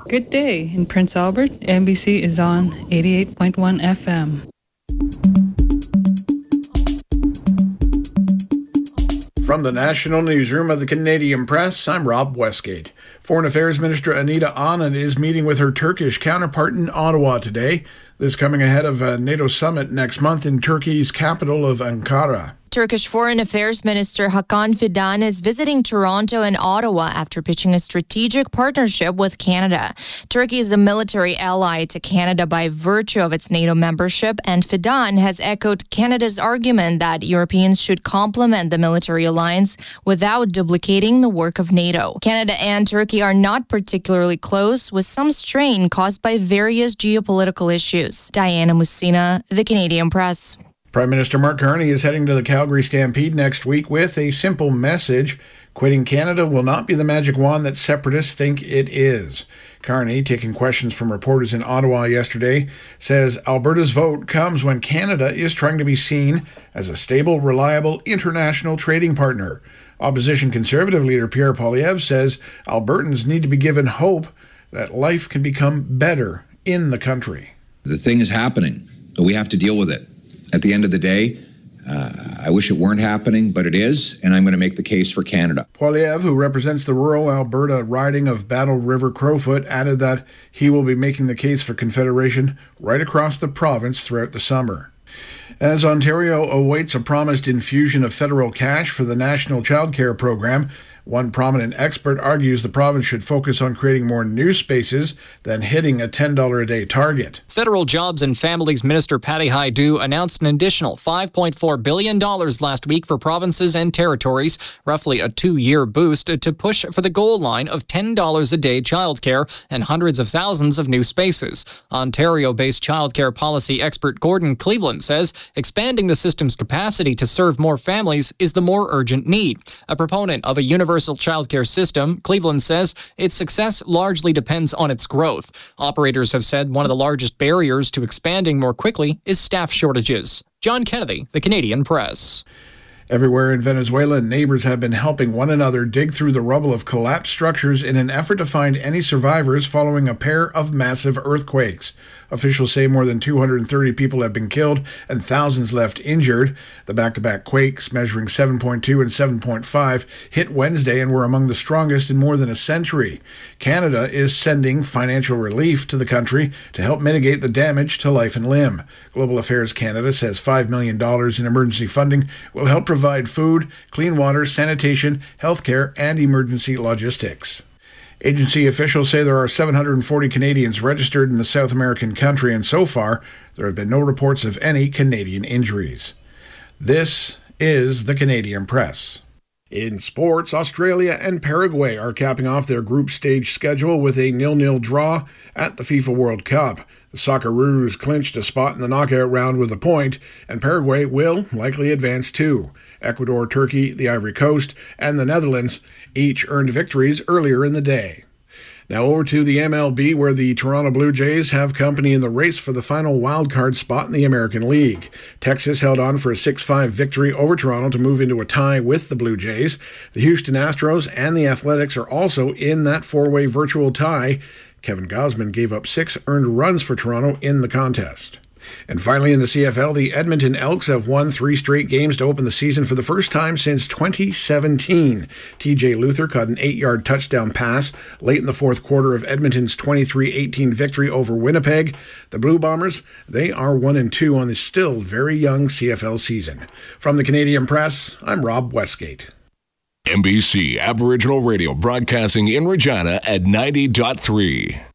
Good day in Prince Albert. NBC is on 88.1 FM. From the National Newsroom of the Canadian Press, I'm Rob Westgate. Foreign Affairs Minister Anita Anand is meeting with her Turkish counterpart in Ottawa today. This coming ahead of a NATO summit next month in Turkey's capital of Ankara. Turkish Foreign Affairs Minister Hakan Fidan is visiting Toronto and Ottawa after pitching a strategic partnership with Canada. Turkey is a military ally to Canada by virtue of its NATO membership, and Fidan has echoed Canada's argument that Europeans should complement the military alliance without duplicating the work of NATO. Canada and Turkey are not particularly close, with some strain caused by various geopolitical issues. Diana Musina, The Canadian Press. Prime Minister Mark Carney is heading to the Calgary Stampede next week with a simple message. Quitting Canada will not be the magic wand that separatists think it is. Carney, taking questions from reporters in Ottawa yesterday, says Alberta's vote comes when Canada is trying to be seen as a stable, reliable international trading partner. Opposition Conservative leader Pierre Poilievre says Albertans need to be given hope that life can become better in the country. The thing is happening, but we have to deal with it. At the end of the day, I wish it weren't happening, but it is, and I'm going to make the case for Canada. Poilievre, who represents the rural Alberta riding of Battle River Crowfoot, added that he will be making the case for Confederation right across the province throughout the summer. As Ontario awaits a promised infusion of federal cash for the National Child Care Program, one prominent expert argues the province should focus on creating more new spaces than hitting a $10 a day target. Federal Jobs and Families Minister Patty Hajdu announced an additional $5.4 billion last week for provinces and territories, roughly a 2-year boost to push for the goal line of $10 a day childcare and hundreds of thousands of new spaces. Ontario-based childcare policy expert Gordon Cleveland says expanding the system's capacity to serve more families is the more urgent need. A proponent of a universal childcare system, Cleveland says its success largely depends on its growth. Operators have said one of the largest barriers to expanding more quickly is staff shortages. John Kennedy, The Canadian Press. Everywhere in Venezuela, neighbors have been helping one another dig through the rubble of collapsed structures in an effort to find any survivors following a pair of massive earthquakes. Officials say more than 230 people have been killed and thousands left injured. The back-to-back quakes, measuring 7.2 and 7.5, hit Wednesday and were among the strongest in more than a century. Canada is sending financial relief to the country to help mitigate the damage to life and limb. Global Affairs Canada says $5 million in emergency funding will help provide food, clean water, sanitation, healthcare, and emergency logistics. Agency officials say there are 740 Canadians registered in the South American country, and so far, there have been no reports of any Canadian injuries. This is the Canadian Press. In sports, Australia and Paraguay are capping off their group stage schedule with a 0-0 draw at the FIFA World Cup. The Socceroos clinched a spot in the knockout round with a point, and Paraguay will likely advance too. Ecuador, Turkey, the Ivory Coast, and the Netherlands each earned victories earlier in the day. Now over to the MLB, where the Toronto Blue Jays have company in the race for the final wildcard spot in the American League. Texas held on for a 6-5 victory over Toronto to move into a tie with the Blue Jays. The Houston Astros and the Athletics are also in that four-way virtual tie. Kevin Gausman gave up 6 earned runs for Toronto in the contest. And finally, in the CFL, the Edmonton Elks have won 3 straight games to open the season for the first time since 2017. TJ Luther caught an 8-yard touchdown pass late in the fourth quarter of Edmonton's 23-18 victory over Winnipeg. The Blue Bombers, they are 1-2 on the still very young CFL season. From the Canadian Press, I'm Rob Westgate. NBC Aboriginal Radio broadcasting in Regina at 90.3.